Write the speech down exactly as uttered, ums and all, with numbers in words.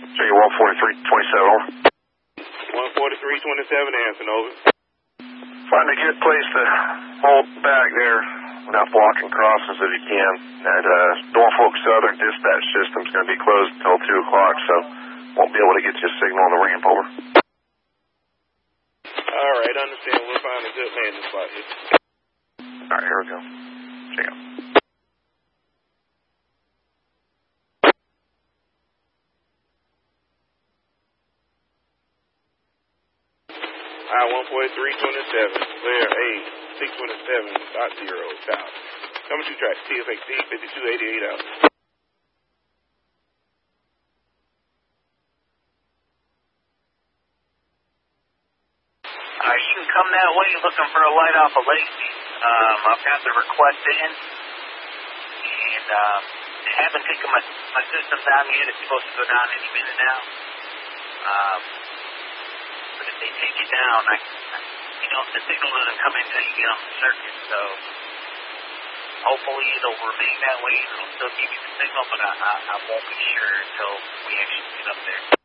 So you're one forty-three twenty-seven, over. one forty-three twenty-seven, Anson, over. Find a good place to hold back there without blocking crosses if you can. And uh, Norfolk Southern dispatch system's going to be closed until two o'clock, so won't be able to get you a signal on the ramp, over. All right, understand. We'll find a good landing spot here. All right, here we go. Check out. I one forty-three twenty-seven, clear A six twenty-seven dot zero south. Number two track, T F X D fifty-two eighty-eight out. Uh, you can come that way looking for a light off of Lacey. Um, I've got the request in, and uh, haven't taken my, my system down yet. It's supposed to go down any minute now. Um, but if they take it down, I, you know, the signal doesn't come in until you get on the circuit. So hopefully it'll remain that way and it'll still give you the signal, but I, I, I won't be sure until we actually get up there.